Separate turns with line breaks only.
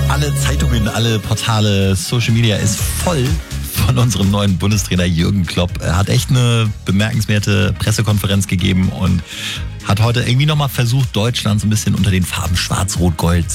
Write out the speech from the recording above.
Alle Zeitungen, alle Portale, Social Media ist voll von unserem neuen Bundestrainer Jürgen Klopp. Er hat echt eine bemerkenswerte Pressekonferenz gegeben und hat heute irgendwie nochmal versucht, Deutschland so ein bisschen unter den Farben Schwarz-Rot-Gold